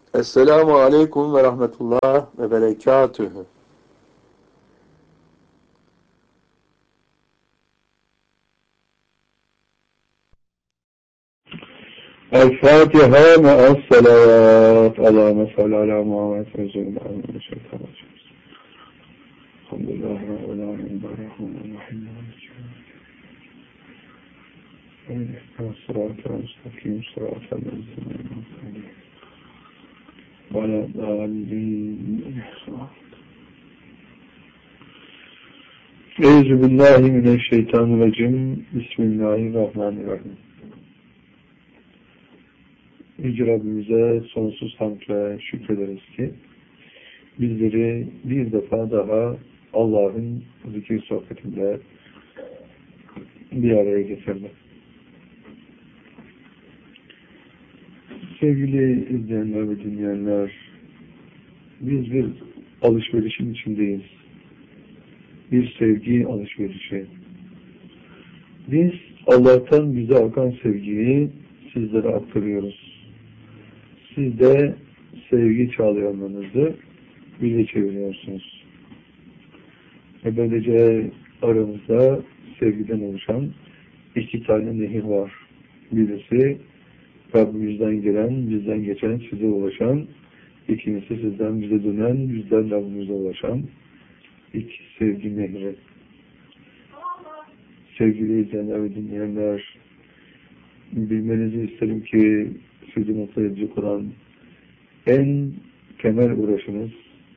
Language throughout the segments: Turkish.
Esselamu Aleyküm ve Rahmetullah ve Berekatühü. El-Fatiha me'as-salavat. Allahümme salli ala Muhammed ve zülü aleyhi ve şeytan racim. Elhamdülillahi Rabbil alemin. Rahmanirrahim. Sırat-ı müstakim, sırat-ı müstakim. Ve la dâlin. Euzubillahimineşşeytanirracim. Bismillahirrahmanirrahim. Yüce Rabbimize sonsuz hamd ve şükrederiz ki bizleri bir defa daha Allah'ın zikir sohbetinde bir araya getirdi. Sevgili izleyenler ve dinleyenler, biz bir alışverişin içindeyiz. Bir sevgi alışverişi. Biz Allah'tan bize akan sevgiyi sizlere aktarıyoruz. Siz de sevgi çağlayanlarınızı bize çeviriyorsunuz. Böylece aramızda sevgiden oluşan iki tane nehir var. Birisi Rabbimizden gelen, bizden geçen, size ulaşan. İkincisi sizden bize dönen, bizden Rabbimize ulaşan iki sevgi nehri. Sevgili izleyenler ve dinleyenler, bilmenizi isterim ki sizi mutlu edecek olan en temel uğraşınız,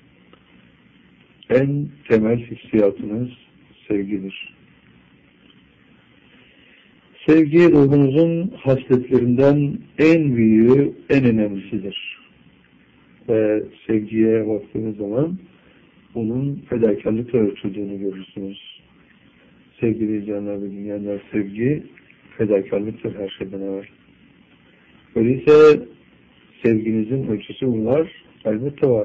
en temel hissiyatınız sevgidir. Sevgi ruhunuzun hasletlerinden en büyüğü, en önemlisidir. Ve sevgiye baktığınız zaman onun fedakarlıkla ölçüldüğünü görürsünüz. Sevgili izleyenler ve dinleyenler, sevgi fedakarlıktır her şeyden evvel. Öyleyse sevginizin ölçüsü bunlar elbette var.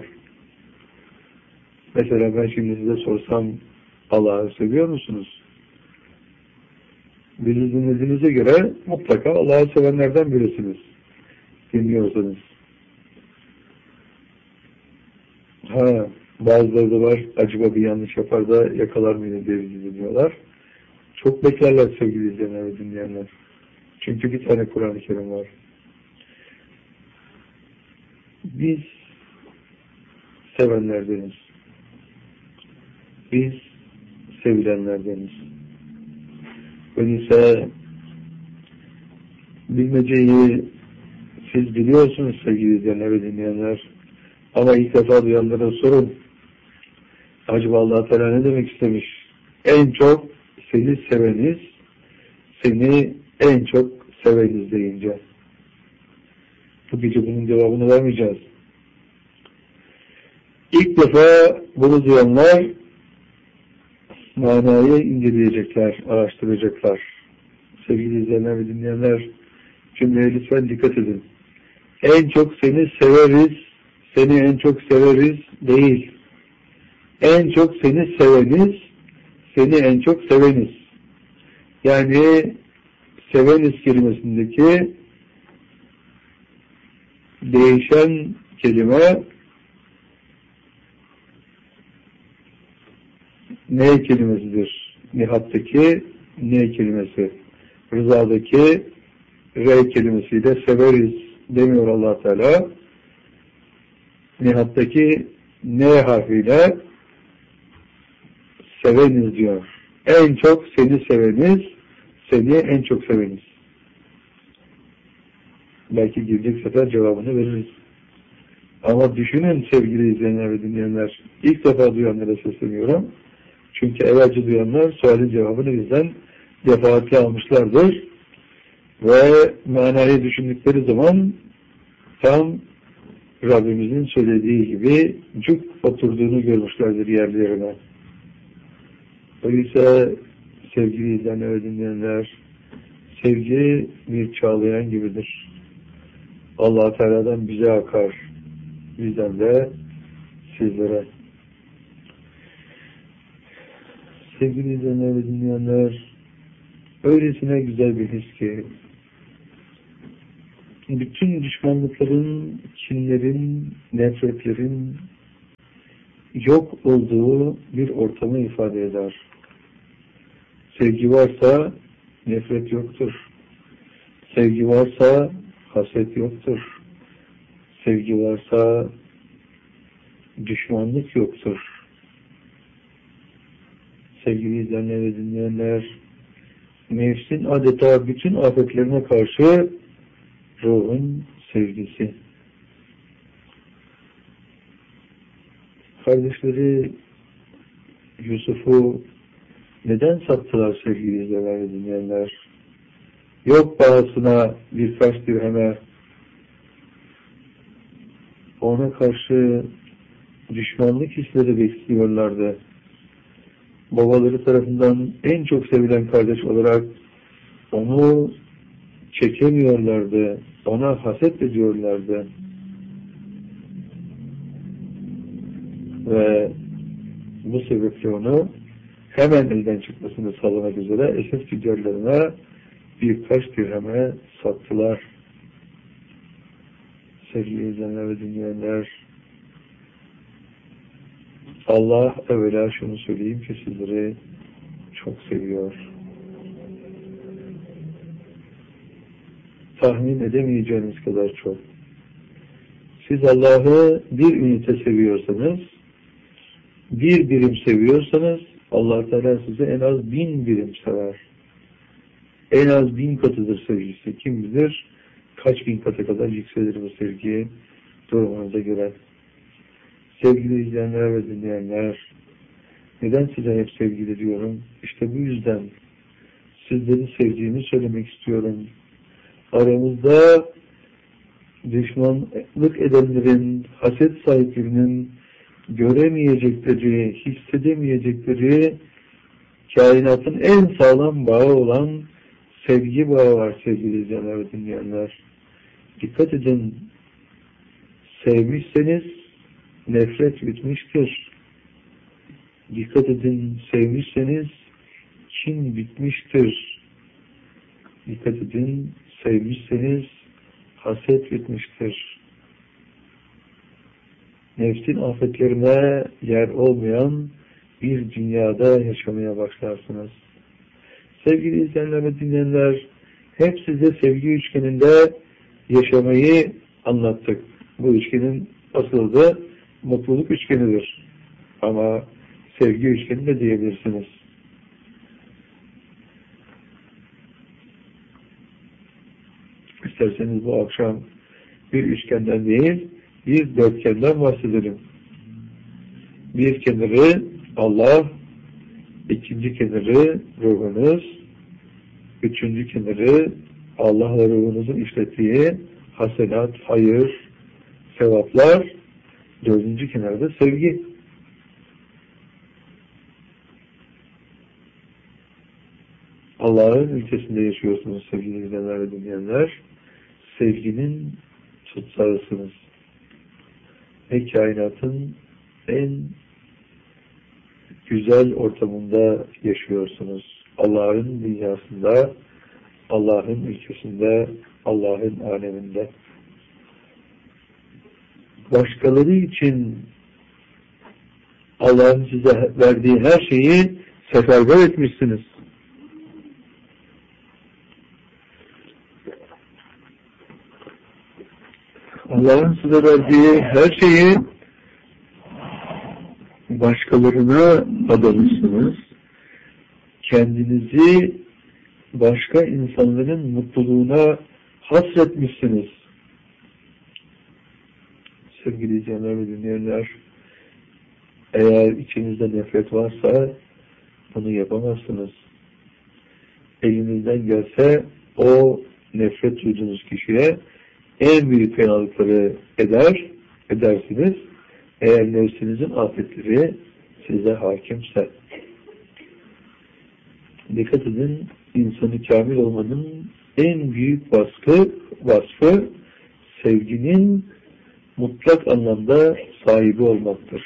Mesela ben şimdi size sorsam Allah'ı seviyor musunuz? Bizi dinlediğinize göre mutlaka Allah'ı sevenlerden birisiniz. Dinliyorsanız. Bazıları da var, acaba bir yanlış yapar da yakalar mıydı diye bizi dinliyorlar. Çok beklerler sevgili izleyenler ve dinleyenler. Çünkü bir tane Kur'an-ı Kerim var. Biz sevenlerdeniz. Biz sevilenlerdeniz. Öyleyse bilmeceyi siz biliyorsunuz sevgili izleyenler ve dinleyenler. Ama ilk defa duyanlara sorun. Acaba Allah Teala ne demek istemiş? En çok seni seveniz, seni en çok seveniz deyince. Bu gece bunun cevabını vermeyeceğiz. İlk defa bunu duyanlar manayı inceleyecekler, araştıracaklar. Sevgili izleyenler ve dinleyenler, cümleye lütfen dikkat edin. En çok seni severiz, seni en çok severiz değil. En çok seni seveniz, seni en çok seveniz. Yani seveniz kelimesindeki değişen kelime ne kelimesidir? Nihattaki ne kelimesi? Rızadaki re kelimesiyle severiz demiyor Allah Teala. Nihattaki ne harfiyle seveniz diyor. En çok seni seveniz, seni en çok seveniz. Belki gelecek sefer cevabını veririz. Ama düşünün sevgili izleyenler ve dinleyenler, ilk defa duyanlara sesleniyorum. Çünkü evvelce duyanlar sualin cevabını bizden defaatle almışlardır. Ve manayı düşündükleri zaman tam Rabbimizin söylediği gibi cuk oturduğunu görmüşlerdir yerlerine. Öyleyse sevgili izleyenler ve dinleyenler, sevgi bir çağlayan gibidir. Allah Teala'dan bize akar, bizden de sizlere. Sevgili izleyenler ve dinleyenler, öylesine güzel bir his ki bütün düşmanlıkların, kinlerin, nefretlerin yok olduğu bir ortamı ifade eder. Sevgi varsa nefret yoktur. Sevgi varsa haset yoktur. Sevgi varsa düşmanlık yoktur. Sevgili izleyenler ve dinleyenler, nefsin adeta bütün afetlerine karşı ruhun sevgisi. Kardeşleri Yusuf'u neden sattılar sevgili izleyenler ve dinleyenler? Yok pahasına birkaç dirheme, ona karşı düşmanlık hisleri besliyorlardı. Babaları tarafından en çok sevilen kardeş olarak onu çekemiyorlardı, ona haset ediyorlardı. Ve bu sebeple onu hemen elden çıkmasını sağlamak üzere esas tüccarlarına birkaç dirheme sattılar. Sevgili izleyenler ve dinleyenler, Allah evvela şunu söyleyeyim ki sizleri çok seviyor. Tahmin edemeyeceğiniz kadar çok. Siz Allah'ı bir ünite seviyorsanız, bir birim seviyorsanız, Allah Teala size en az 1000 birim sever. En az 1000 katıdır sevgisi. Kim bilir kaç bin kata kadar yükselir bu sevgi durumunuza göre. Sevgili izleyenler ve dinleyenler, neden size hep sevgili diyorum? İşte bu yüzden sizleri sevdiğimi söylemek istiyorum. Aramızda düşmanlık edenlerin, haset sahiplerinin göremeyecekleri, hissedemeyecekleri kainatın en sağlam bağı olan sevgi bağı var sevgili izleyenler ve dinleyenler. Dikkat edin, sevmişseniz nefret bitmiştir. Dikkat edin, sevmişseniz kin bitmiştir. Dikkat edin, sevmişseniz haset bitmiştir. Nefsin afetlerine yer olmayan bir dünyada yaşamaya başlarsınız. Sevgili izleyenler ve dinleyenler, hep size sevgi üçgeninde yaşamayı anlattık. Bu üçgenin asıl da mutluluk üçgenidir. Ama sevgi üçgeni de diyebilirsiniz. İsterseniz bu akşam bir üçgenden değil, bir dörtgenden bahsedelim. Bir kenarı Allah, ikinci kenarı ruhunuz, üçüncü kenarı Allah ve ruhunuzun işlettiği hasenat, hayır, sevaplar, dördüncü kenarda sevgi. Allah'ın ülkesinde yaşıyorsunuz sevgili izleyenler ve dinleyenler. Sevginin tutsağısınız. Ve kainatın en güzel ortamında yaşıyorsunuz. Allah'ın dünyasında, Allah'ın ülkesinde, Allah'ın aleminde. Başkaları için Allah'ın size verdiği her şeyi seferber etmişsiniz. Allah'ın size verdiği her şeyi başkalarına adamışsınız. Kendinizi başka insanların mutluluğuna hasretmişsiniz. Sevgili izleyenler ve dinleyenler, eğer içinizde nefret varsa bunu yapamazsınız. Elinizden gelse o nefret duyduğunuz kişiye en büyük fenalıkları edersiniz. Eğer nefsinizin afetleri size hakimse. Dikkat edin, insanı kamil olmanın en büyük vasfı sevginin mutlak anlamda sahibi olmaktır.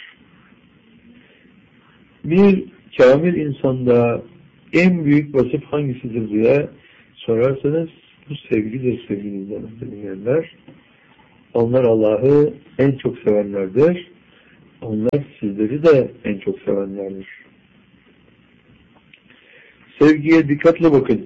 Bir kamil insanda en büyük vasıf hangisidir diye sorarsanız bu sevgidir sevgili dinleyenler. Onlar Allah'ı en çok sevenlerdir. Onlar sizleri de en çok sevenlerdir. Sevgiye dikkatle bakın.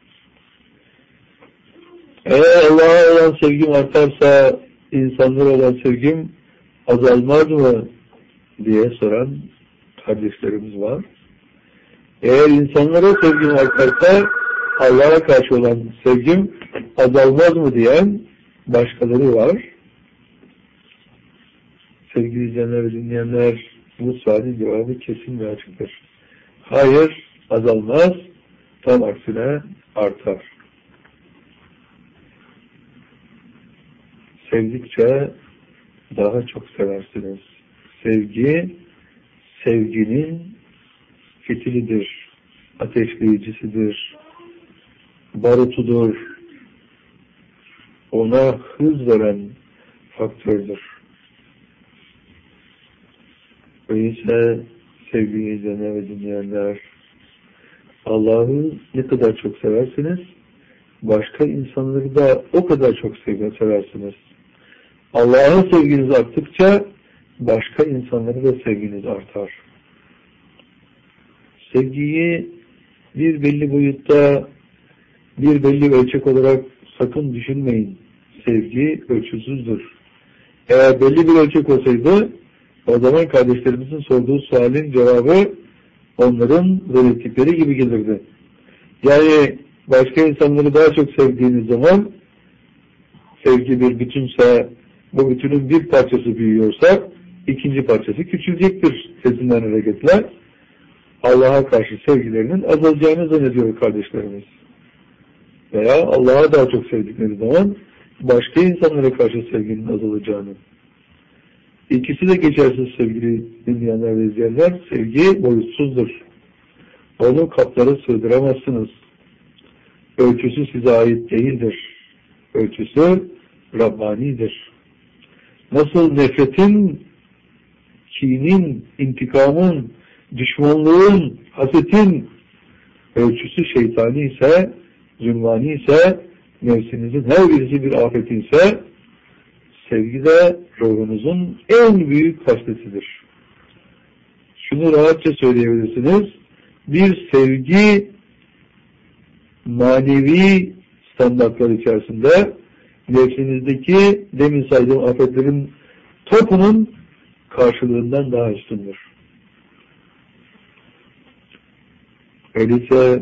Eğer Allah'a olan sevgim artarsa insanlara olan sevgim azalmaz mı diye soran kardeşlerimiz var. Eğer insanlara sevgim artarsa Allah'a karşı olan sevgim azalmaz mı diyen başkaları var. Sevgili izleyenler ve dinleyenler, bu sualin cevabı kesin ve açıktır. Hayır, azalmaz, tam aksine artar. Sevdikçe daha çok seversiniz. Sevgi, sevginin fitilidir, ateşleyicisidir, barutudur, ona hız veren faktördür. Öyleyse sevgili izleyenler ve dinleyenler, Allah'ı ne kadar çok seversiniz, başka insanları da o kadar çok seversiniz. Allah'a sevginiz arttıkça başka insanlara da sevginiz artar. Sevgiyi bir belli boyutta, bir belli ölçek olarak sakın düşünmeyin. Sevgi ölçüsüzdür. Eğer belli bir ölçek olsaydı, o zaman kardeşlerimizin sorduğu sualin cevabı onların zannettikleri gibi gelirdi. Yani başka insanları daha çok sevdiğiniz zaman, sevgi bir bütünse, bu bütünün bir parçası büyüyorsa, ikinci parçası küçülecektir sesinden hareketle. Allah'a karşı sevgilerinin azalacağını zannediyor kardeşlerimiz. Veya Allah'a daha çok sevdikleri zaman başka insanlara karşı sevginin azalacağını. İkisi de geçersiz sevgili dinleyenler ve izleyenler. Sevgi boyutsuzdur. Onu kaplara sığdıramazsınız. Ölçüsü size ait değildir. Ölçüsü Rabbani'dir. Nasıl nefretin, kinin, intikamın, düşmanlığın, hasetin ölçüsü şeytani ise, zülmani ise, nefsinizin her birisi bir afeti ise, sevgi de ruhunuzun en büyük hasletidir. Şunu rahatça söyleyebilirsiniz. Bir sevgi manevi standartlar içerisinde nefsinizdeki demin saydığım afetlerin topunun karşılığından daha üstündür. Öyleyse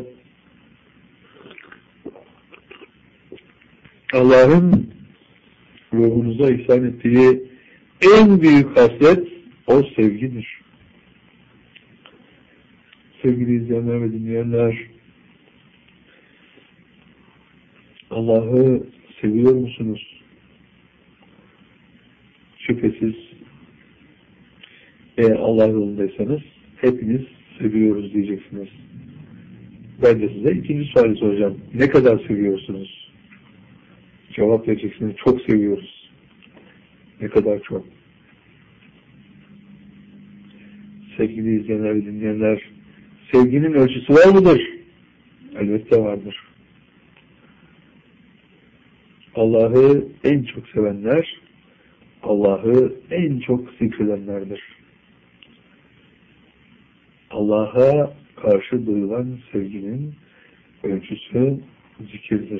Allah'ın ruhunuza ihsan ettiği en büyük haslet o sevgidir. Sevgili izleyenler ve dinleyenler, Allah'ı seviyor musunuz? Şüphesiz eğer Allah yolundaysanız hepiniz seviyoruz diyeceksiniz. Ben de size ikinci suali soracağım. Ne kadar seviyorsunuz? Cevap vereceksiniz. Çok seviyoruz. Ne kadar çok? Sevgili izleyenler ve dinleyenler, sevginin ölçüsü var mıdır? Elbette vardır. Allah'ı en çok sevenler, Allah'ı en çok zikredenlerdir. Allah'a karşı duyulan sevginin ölçüsü zikirdir.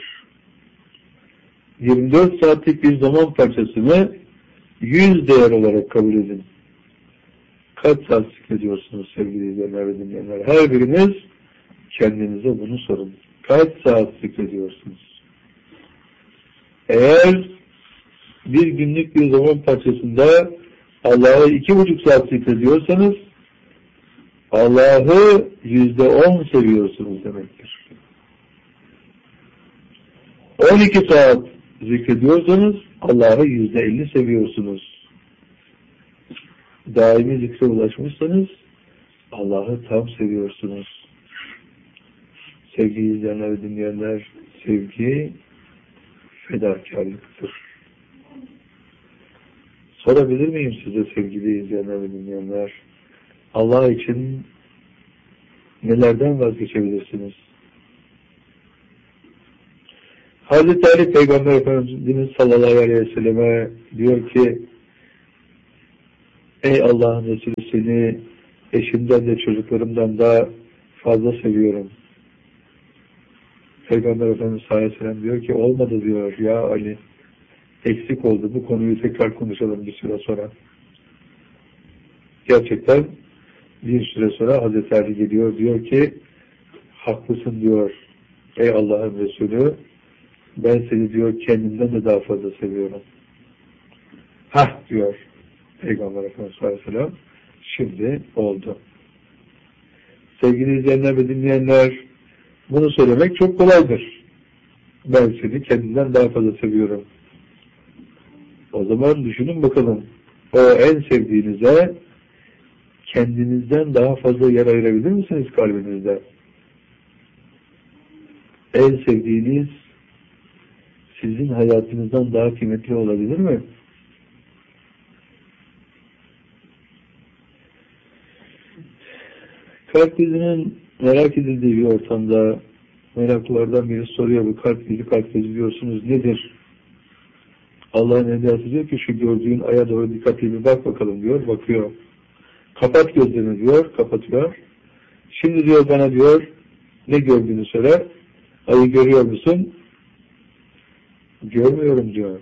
24 saatlik bir zaman parçasını 100 değer olarak kabul edin. Kaç saat zikrediyorsunuz sevgili izleyenler ve dinleyenler? Her biriniz kendinize bunu sorun. Kaç saat zikrediyorsunuz? Eğer bir günlük bir zaman parçasında Allah'ı 2,5 saat zikrediyorsanız Allah'ı %10 seviyorsunuz demektir. 12 saat zikrediyorsanız Allah'ı %50 seviyorsunuz. Daimi zikre ulaşmışsanız Allah'ı tam seviyorsunuz. Sevgili izleyenler ve dinleyenler, sevgi fedakarlıktır. Sorabilir miyim size sevgili izleyenler ve dinleyenler? Allah için nelerden vazgeçebilirsiniz? Hazreti Ali Peygamber Efendimiz sallallahu aleyhi ve selleme diyor ki ey Allah'ın Resulü, seni eşimden de çocuklarımdan da fazla seviyorum. Peygamber Efendimiz sallallahu aleyhi ve sellem diyor ki olmadı diyor ya Ali, eksik oldu, bu konuyu tekrar konuşalım bir süre sonra. Gerçekten bir süre sonra Hazreti Ali geliyor, diyor ki haklısın diyor ey Allah'ın Resulü, ben seni diyor kendimden de daha fazla seviyorum. Hah diyor Peygamber Efendimiz sallallahu aleyhi ve sellem, şimdi oldu. Sevgili izleyenler ve dinleyenler, bunu söylemek çok kolaydır. Ben seni kendimden daha fazla seviyorum. O zaman düşünün bakalım, o en sevdiğinize kendinizden daha fazla yer ayırabilir misiniz kalbinizde? En sevdiğiniz sizin hayatınızdan daha kıymetli olabilir mi? Kalp krizi'nin merak edildiği bir ortamda meraklılardan biri soruyor, bu kalp krizi diyorsunuz nedir? Allah'ın evliyası diyor ki şu gördüğün aya doğru dikkatli bir bak bakalım diyor, bakıyor. Kapat gözlerini diyor, kapatıyor. Şimdi diyor bana diyor, ne gördüğünü söyle. Ayı görüyor musun? Görmüyorum diyor.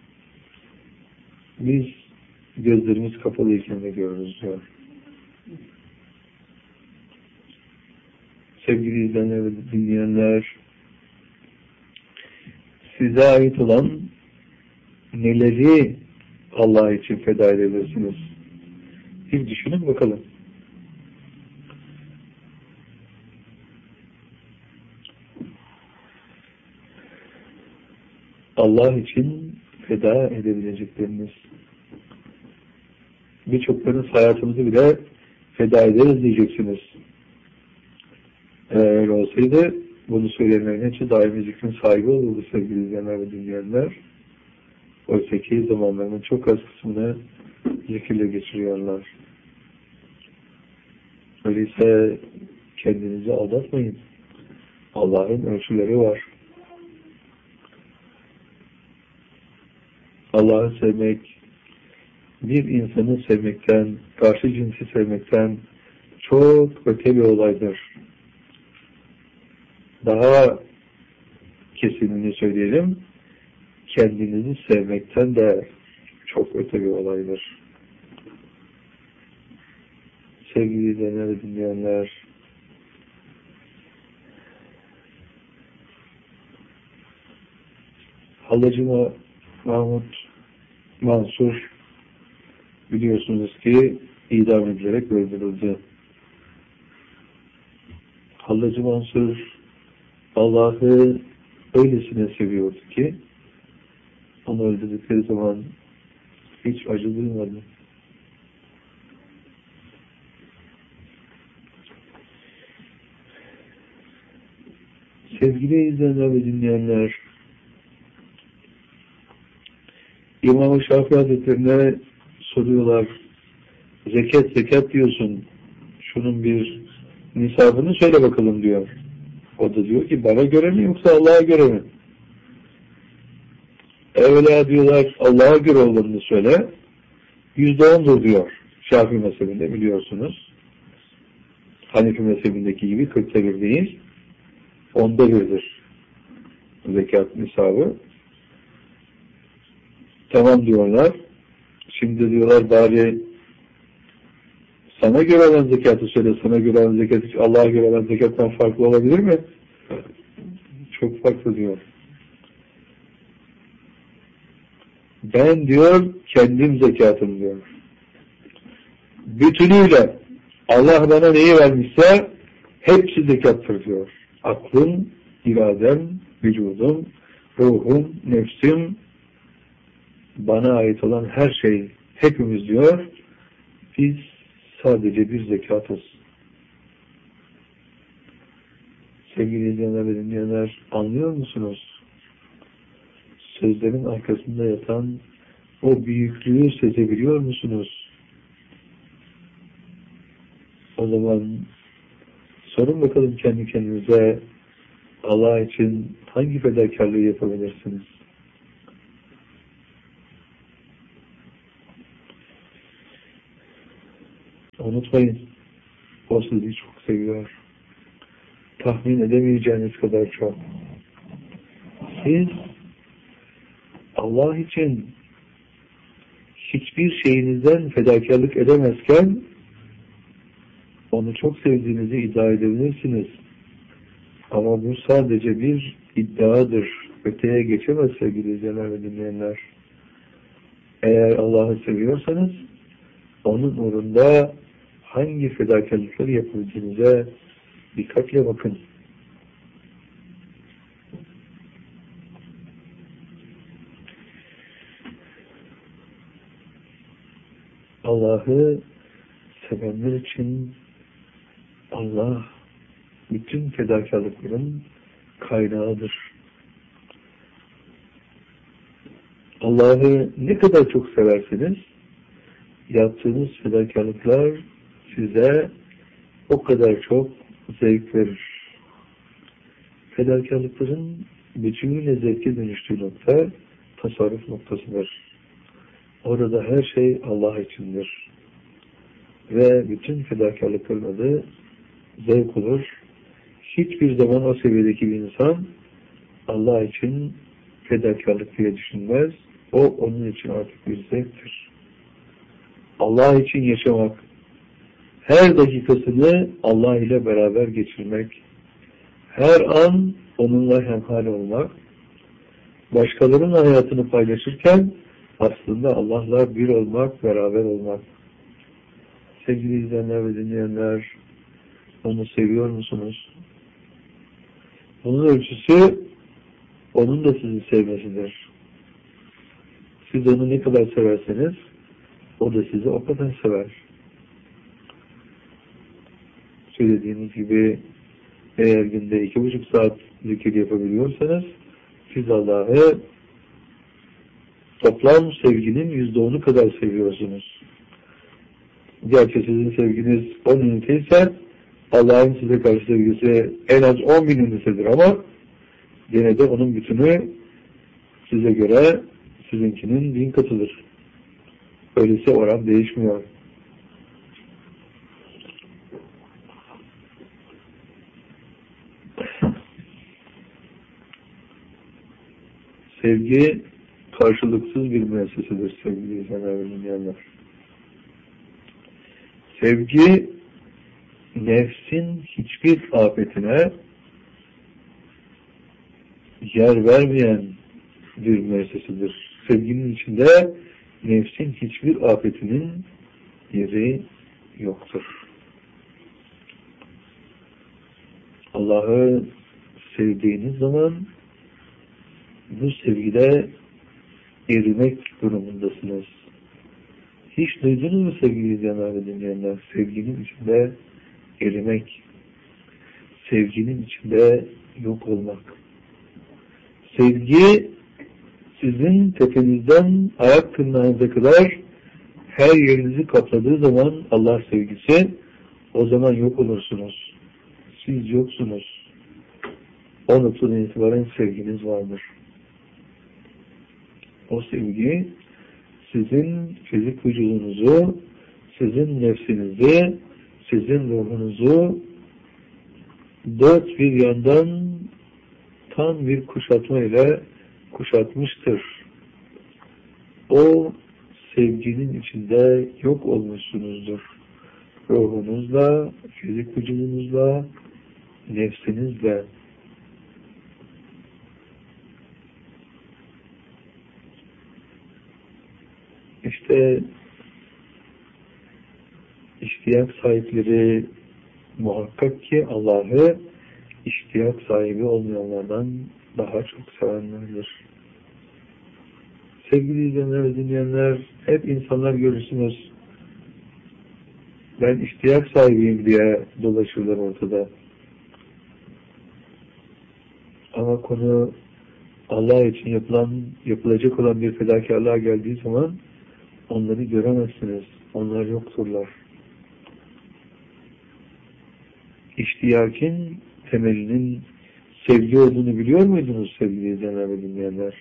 Biz gözlerimiz kapalıyken de görürüz diyor. Sevgili izleyenler ve dinleyenler, size ait olan neleri Allah için feda edebilirsiniz? Bir düşünün bakalım. Allah için feda edebilecekleriniz. Birçoklarınız hayatımızı bile feda ederiz diyeceksiniz. Eğer öyle olsaydı bunu söyleyenlerin hepsi daimi zikrin sahibi olurdu sevgili izleyenler ve dinleyenler. Oysa ki zamanlarının çok az kısmını zikirle geçiriyorlar. Öyleyse kendinizi aldatmayın. Allah'ın ölçüleri var. Allah'ı sevmek, bir insanı sevmekten, karşı cinsi sevmekten çok öte bir olaydır. Daha kesinini söyleyelim, kendinizi sevmekten de çok öte bir olaydır. Sevgili izleyenler ve dinleyenler, Hallacı Mahmut Mansur biliyorsunuz ki idam edilerek öldürüldü. Hallacı Mansur Allah'ı öylesine seviyordu ki onu öldürdükleri zaman hiç acı duymadı. Sevgili izleyenler ve dinleyenler, İmam-ı Şafii Hazretlerine soruyorlar, zekat diyorsun, şunun bir nisabını söyle bakalım diyor. O da diyor ki bana göre mi yoksa Allah'a göre mi? Evvela diyorlar Allah'a göre olanını söyle, %10'dur diyor Şafii mezhebinde biliyorsunuz. Hanefi mezhebindeki gibi 40'ta 1 değil, 10'da 1'dir zekat nisabı. Tamam diyorlar. Şimdi diyorlar bari sana göre olan zekatı söyle. Sana göre olan zekat hiç Allah'a göre olan zekattan farklı olabilir mi? Çok farklı diyor. Ben diyor kendim zekatım diyor. Bütünüyle Allah bana neyi vermişse hepsi zekattır diyor. Aklım, iradem, vücudum, ruhum, nefsim, bana ait olan her şey, hepimiz diyor, biz sadece bir zekatız. Sevgili izleyenler ve dinleyenler, anlıyor musunuz? Sözlerin arkasında yatan o büyüklüğü sezebiliyor musunuz? O zaman sorun bakalım kendi kendinize, Allah için hangi fedakarlığı yapabilirsiniz? Unutmayın, o sizi çok seviyor. Tahmin edemeyeceğiniz kadar çok. Siz Allah için hiçbir şeyinizden fedakarlık edemezken onu çok sevdiğinizi iddia edebilirsiniz. Ama bu sadece bir iddiadır. Öteye geçemez sevgili izleyenler ve dinleyenler. Eğer Allah'ı seviyorsanız onun uğrunda hangi fedakarlıkları yapabileceğinize dikkatle bakın. Allah'ı sevenler için Allah bütün fedakarlıkların kaynağıdır. Allah'ı ne kadar çok severseniz yaptığınız fedakarlıklar size o kadar çok zevk verir. Fedakarlıkların bütünüyle zevke dönüştüğü nokta tasarruf noktasıdır. Orada her şey Allah içindir. Ve bütün fedakarlıkların adı zevk olur. Hiçbir zaman o seviyedeki bir insan Allah için fedakarlık diye düşünmez. O onun için artık bir zevktir. Allah için yaşamak, her dakikasını Allah ile beraber geçirmek, her an onunla hemhal olmak, başkalarının hayatını paylaşırken aslında Allah'la bir olmak, beraber olmak. Sevgili izleyenler ve dinleyenler, onu seviyor musunuz? Bunun ölçüsü onun da sizi sevmesidir. Siz onu ne kadar severseniz o da sizi o kadar sever. Söylediğiniz gibi eğer günde 2,5 saat zikir yapabiliyorsanız siz Allah'ı toplam sevginin %10'u kadar seviyorsunuz. Gerçi sizin sevginiz 10 üniteyse Allah'ın size karşı sevgisi en az 10.000 ünitedir ama gene de onun bütünü size göre sizinkinin 1000 katıdır. Öyleyse oran değişmiyor. Sevgi karşılıksız bir müessesedir sevgili izleyenler ve dinleyenler. Sevgi nefsin hiçbir afetine yer vermeyen bir müessesedir. Sevginin içinde nefsin hiçbir afetinin yeri yoktur. Allah'ı sevdiğiniz zaman bu sevgide erimek durumundasınız. Hiç duydunuz mu sevgili izleyenler ve dinleyenler? Sevginin içinde erimek, sevginin içinde yok olmak. Sevgi sizin tepenizden ayak tırnağınıza kadar her yerinizi kapladığı zaman Allah sevgisi, o zaman yok olursunuz. Siz yoksunuz. O noktadan itibaren sevginiz vardır. O sevgi sizin fizik vücudunuzu, sizin nefsinizi, sizin ruhunuzu dört bir yandan tam bir kuşatma ile kuşatmıştır. O sevginin içinde yok olmuşsunuzdur. Ruhunuzla, fizik vücudunuzla, nefsinizle. İşte ihtiyaç sahipleri muhakkak ki Allah'ı ihtiyaç sahibi olmayanlardan daha çok sevenlerdir. Sevgili izleyenler ve dinleyenler, hep insanlar görürsünüz. Ben ihtiyaç sahibiyim diye dolaşırlar ortada. Ama konu Allah için yapılacak olan bir fedakarlığa geldiği zaman onları göremezsiniz. Onlar yokturlar. İhtiyacın temelinin sevgi olduğunu biliyor muydunuz sevgili izleyenler ve dinleyenler?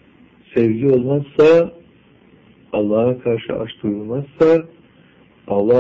Sevgi olmazsa, Allah'a karşı aşk duyulmazsa, Allah